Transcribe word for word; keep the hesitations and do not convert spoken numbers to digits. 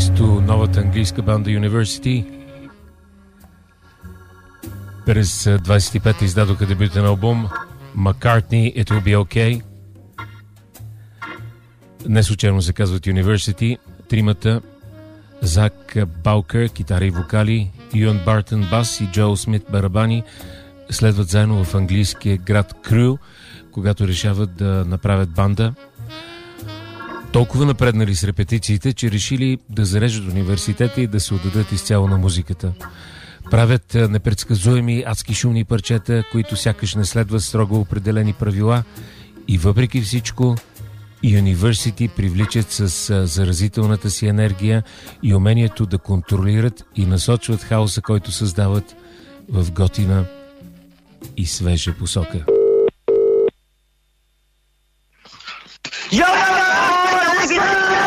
чисто новата английска банда University. През двадесет и пета издадоха дебютен албум McCartney It Will Be Okay. Не случайно се казват University. Тримата: Зак Баукър, китара и вокали, Юан Бартън, бас и Джоел Смит, барабани, следват заедно в английския град Крю, когато решават да направят банда. Толкова напреднали с репетициите, че решили да зарежат университета и да се отдадат изцяло на музиката. Правят непредсказуеми, адски шумни парчета, които сякаш не следват строго определени правила, и въпреки всичко University привличат с заразителната си енергия и умението да контролират и насочват хаоса, който създават, в готина и свежа посока. Yo,